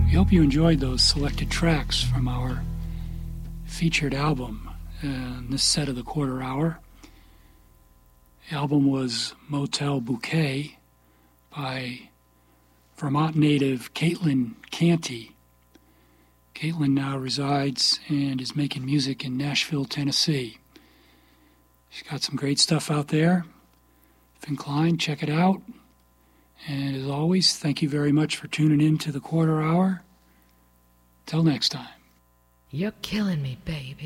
We hope you enjoyed those selected tracks from our featured album in this set of the Quarter Hour. The album was Motel Bouquet by Vermont native Caitlin Canty. Caitlin now resides and is making music in Nashville, Tennessee. She's got some great stuff out there. If inclined, check it out. And as always, thank you very much for tuning in to the Quarter Hour. Till next time. You're killing me, baby.